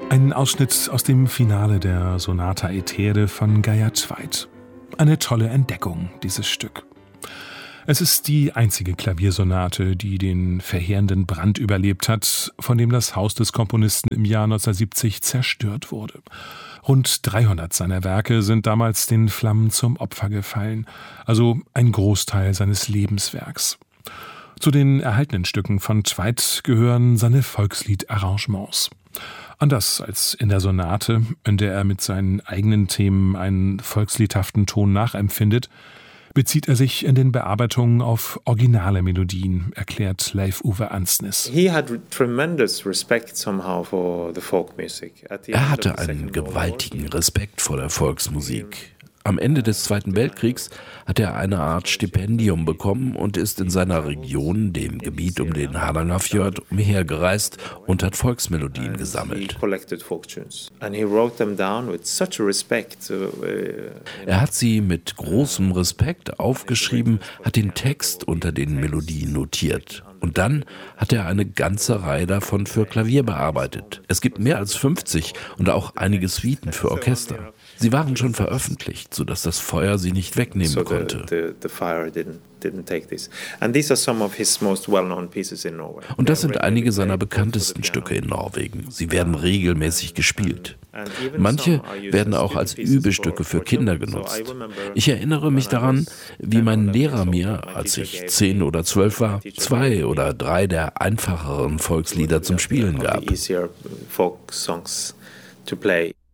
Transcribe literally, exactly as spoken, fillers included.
Ein Ausschnitt aus dem Finale der Sonata Etere von Geyer Tveit. Eine tolle Entdeckung, dieses Stück. Es ist die einzige Klaviersonate, die den verheerenden Brand überlebt hat, von dem das Haus des Komponisten im Jahr neunzehnhundertsiebzig zerstört wurde. Rund dreihundert seiner Werke sind damals den Flammen zum Opfer gefallen, also ein Großteil seines Lebenswerks. Zu den erhaltenen Stücken von Tveit gehören seine Volkslied-Arrangements. Anders als in der Sonate, in der er mit seinen eigenen Themen einen volksliedhaften Ton nachempfindet, bezieht er sich in den Bearbeitungen auf originale Melodien, erklärt Leif-Uwe Ansnes. Er hatte einen gewaltigen Respekt vor der Volksmusik. Am Ende des Zweiten Weltkriegs hat er eine Art Stipendium bekommen und ist in seiner Region, dem Gebiet um den Hardangerfjord, umhergereist und hat Volksmelodien gesammelt. Er hat sie mit großem Respekt aufgeschrieben, hat den Text unter den Melodien notiert. Und dann hat er eine ganze Reihe davon für Klavier bearbeitet. Es gibt mehr als fünfzig und auch einige Suiten für Orchester. Sie waren schon veröffentlicht, sodass das Feuer sie nicht wegnehmen konnte. Und das sind einige seiner bekanntesten Stücke in Norwegen. Sie werden regelmäßig gespielt. Manche werden auch als Übestücke für Kinder genutzt. Ich erinnere mich daran, wie mein Lehrer mir, als ich zehn oder zwölf war, zwei oder drei der einfacheren Volkslieder zum Spielen gab.